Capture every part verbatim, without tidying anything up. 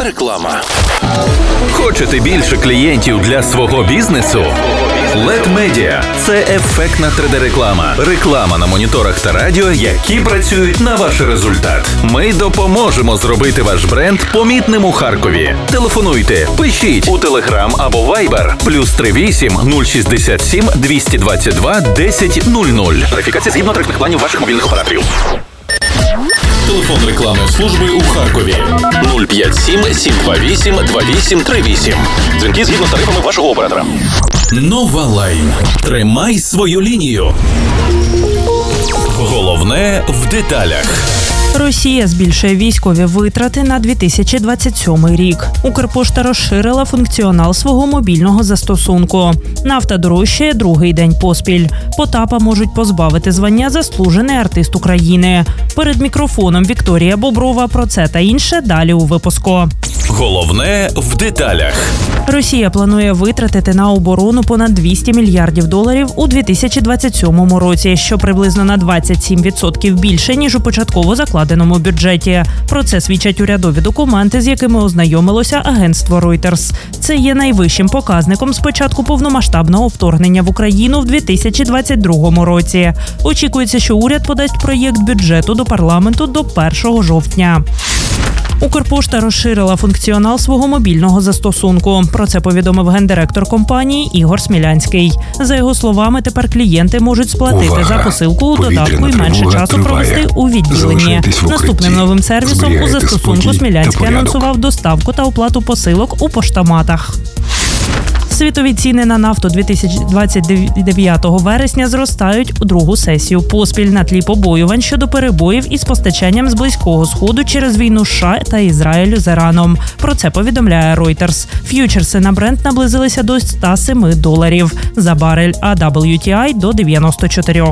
Реклама. Хочете більше клієнтів для свого бізнесу? Лед Медіа – це ефектна три де-реклама. Реклама на моніторах та радіо, які працюють на ваш результат. Ми допоможемо зробити ваш бренд помітним у Харкові. Телефонуйте, пишіть у Telegram або Viber плюс три вісім нуль шістдесят сім двісті двадцять два десять нуль нуль. Тарифікація згідно тарифних планів ваших мобільних операторів. Телефон рекламної служби у Харкові нуль п'ять сім сім два вісім два вісім три вісім. Дзвінки згідно з тарифами вашого оператора. Нова Лайн. Тримай свою лінію. Головне в деталях. Росія збільшує військові витрати на дві тисячі двадцять сьомий рік. Укрпошта розширила функціонал свого мобільного застосунку. Нафта дорожчає другий день поспіль. Потапа можуть позбавити звання «Заслужений артист України». Перед мікрофоном Вікторія Боброва. Про це та інше далі у випуску. Головне в деталях. Росія планує витратити на оборону понад двісті мільярдів доларів у дві тисячі двадцять сьомому році, що приблизно на двадцять сім відсотків більше, ніж у початково закладеному бюджеті. Про це свідчать урядові документи, з якими ознайомилося агентство Reuters. Це є найвищим показником з початку повномасштабного вторгнення в Україну в дві тисячі двадцять другому році. Очікується, що уряд подасть проєкт бюджету до парламенту до першого жовтня. Укрпошта розширила функціонал свого мобільного застосунку. Про це повідомив гендиректор компанії Ігор Смілянський. За його словами, тепер клієнти можуть сплатити Увага! за посилку у додатку і менше часу триває. провести у відділенні. Наступним новим сервісом у застосунку Смілянський анонсував доставку та оплату посилок у поштоматах. Світові ціни на нафту дві тисячі двадцять дев'ятого вересня зростають у другу сесію поспіль на тлі побоювань щодо перебоїв із постачанням з Близького Сходу через війну США та Ізраїлю з Іраном. Про це повідомляє Reuters. Ф'ючерси на Брент наблизилися до ста семи доларів за барель, а дабл ю ті ай – до дев'яносто чотири.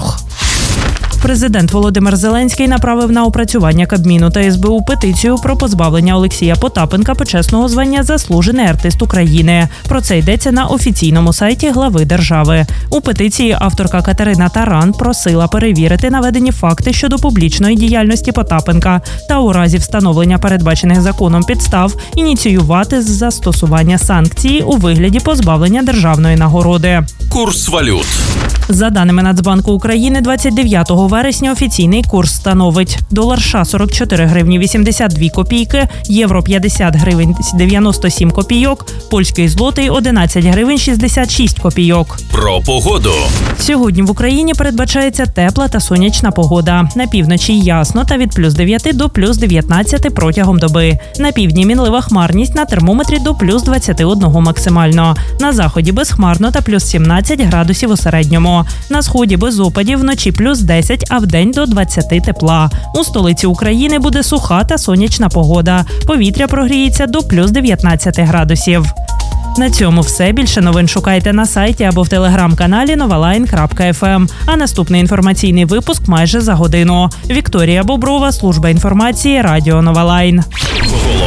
Президент Володимир Зеленський направив на опрацювання Кабміну та ес бе у петицію про позбавлення Олексія Потапенка почесного звання «Заслужений артист України». Про це йдеться на офіційному сайті глави держави. У петиції авторка Катерина Таран просила перевірити наведені факти щодо публічної діяльності Потапенка та у разі встановлення передбачених законом підстав ініціювати застосування санкції у вигляді позбавлення державної нагороди. Курс валют. За даними Нацбанку України, двадцять дев'ятого вересня офіційний курс становить: долар США – сорок чотири гривні вісімдесят дві копійки, євро – п'ятдесят гривень дев'яносто сім копійок, польський злотий – одинадцять гривень шістдесят шість копійок. Про погоду. Сьогодні в Україні передбачається тепла та сонячна погода. На півночі ясно та від плюс дев'яти до плюс дев'ятнадцяти протягом доби. На півдні мінлива хмарність, на термометрі до плюс двадцяти одного максимально. На заході безхмарно та плюс сімнадцять градусів у середньому. На сході без опадів, вночі плюс десять, а вдень до двадцяти тепла. У столиці України буде суха та сонячна погода. Повітря прогріється до плюс дев'ятнадцяти градусів. На цьому все. Більше новин шукайте на сайті або в телеграм-каналі новалайн крапка еф ем. А наступний інформаційний випуск майже за годину. Вікторія Боброва, служба інформації, радіо Новалайн.